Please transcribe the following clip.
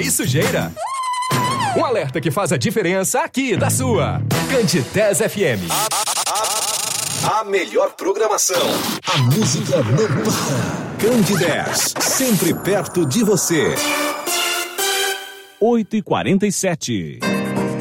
e sujeira. Um alerta que faz a diferença aqui da sua Candidez FM. A melhor programação. A música não para. Candidez, sempre perto de você. 8h47.